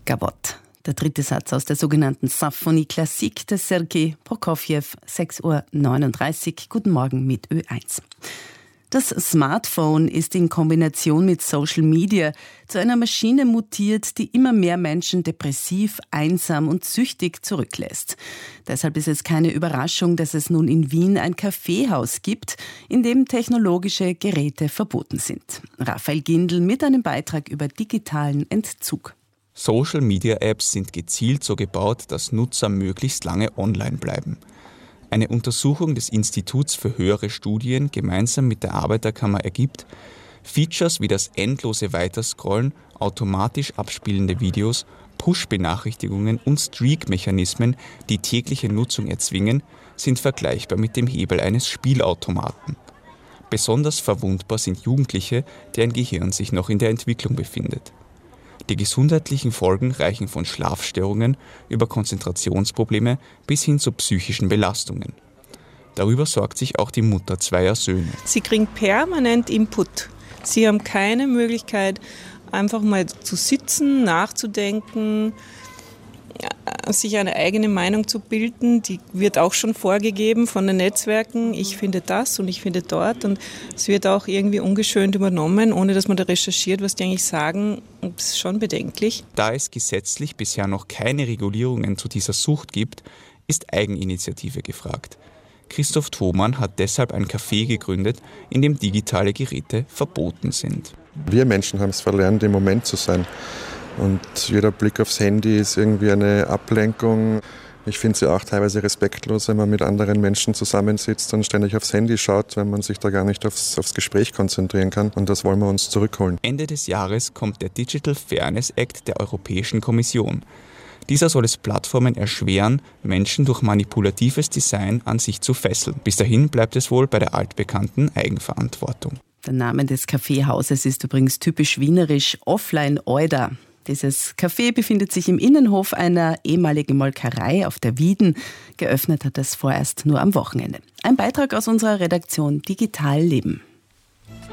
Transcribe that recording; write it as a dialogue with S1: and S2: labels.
S1: Gavotte. Der dritte Satz aus der sogenannten Symphonie Classique des Sergei Prokofjew, 6:39 Uhr. Guten Morgen mit Ö1. Das Smartphone ist in Kombination mit Social Media zu einer Maschine mutiert, die immer mehr Menschen depressiv, einsam und süchtig zurücklässt. Deshalb ist es keine Überraschung, dass es nun in Wien ein Kaffeehaus gibt, in dem technologische Geräte verboten sind. Raphael Gindl mit einem Beitrag über digitalen Entzug.
S2: Social-Media-Apps sind gezielt so gebaut, dass Nutzer möglichst lange online bleiben. Eine Untersuchung des Instituts für höhere Studien gemeinsam mit der Arbeiterkammer ergibt, Features wie das endlose Weiterscrollen, automatisch abspielende Videos, Push-Benachrichtigungen und Streak-Mechanismen, die tägliche Nutzung erzwingen, sind vergleichbar mit dem Hebel eines Spielautomaten. Besonders verwundbar sind Jugendliche, deren Gehirn sich noch in der Entwicklung befindet. Die gesundheitlichen Folgen reichen von Schlafstörungen über Konzentrationsprobleme bis hin zu psychischen Belastungen. Darüber sorgt sich auch die Mutter zweier Söhne.
S3: Sie kriegen permanent Input. Sie haben keine Möglichkeit, einfach mal zu sitzen, nachzudenken, sich eine eigene Meinung zu bilden. Die wird auch schon vorgegeben von den Netzwerken. Ich finde das und ich finde dort. Und es wird auch irgendwie ungeschönt übernommen, ohne dass man da recherchiert, was die eigentlich sagen. Und das ist schon bedenklich.
S2: Da es gesetzlich bisher noch keine Regulierungen zu dieser Sucht gibt, ist Eigeninitiative gefragt. Christoph Thomann hat deshalb ein Café gegründet, in dem digitale Geräte verboten sind.
S4: Wir Menschen haben es verlernt, im Moment zu sein. Und jeder Blick aufs Handy ist irgendwie eine Ablenkung. Ich finde es ja auch teilweise respektlos, wenn man mit anderen Menschen zusammensitzt und ständig aufs Handy schaut, wenn man sich da gar nicht aufs Gespräch konzentrieren kann. Und das wollen wir uns zurückholen.
S2: Ende des Jahres kommt der Digital Fairness Act der Europäischen Kommission. Dieser soll es Plattformen erschweren, Menschen durch manipulatives Design an sich zu fesseln. Bis dahin bleibt es wohl bei der altbekannten Eigenverantwortung.
S1: Der Name des Kaffeehauses ist übrigens typisch wienerisch, Offline Oida. Dieses Café befindet sich im Innenhof einer ehemaligen Molkerei auf der Wieden. Geöffnet hat es vorerst nur am Wochenende. Ein Beitrag aus unserer Redaktion Digital Leben.